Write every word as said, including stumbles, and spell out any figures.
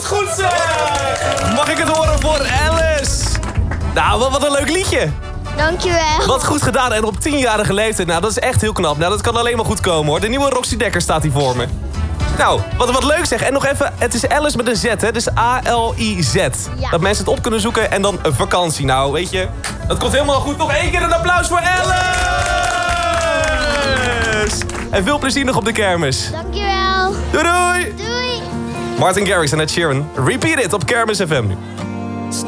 het goed zeg! Mag ik het horen voor Alice? Nou, wat, wat een leuk liedje. Dankjewel. Wat goed gedaan. En op tienjarige leeftijd, nou, dat is echt heel knap. Nou, dat kan alleen maar goed komen, hoor. De nieuwe Roxy Dekker staat hier voor me. Nou, wat, wat leuk zeg. En nog even, het is Alice met een Z, hè. Dus A L I Z. Ja. Dat mensen het op kunnen zoeken en dan een vakantie. Nou, weet je, dat komt helemaal goed. Nog één keer een applaus voor Alice! En veel plezier nog op de kermis. Dankjewel. Doei doei! Doei. Martin Garrix en Ed Sheeran. Repeat it op Kermis F M nu.